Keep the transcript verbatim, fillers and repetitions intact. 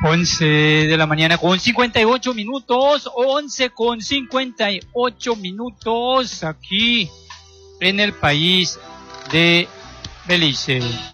once de la mañana con cincuenta y ocho minutos, once con cincuenta y ocho minutos aquí en el país de Belice.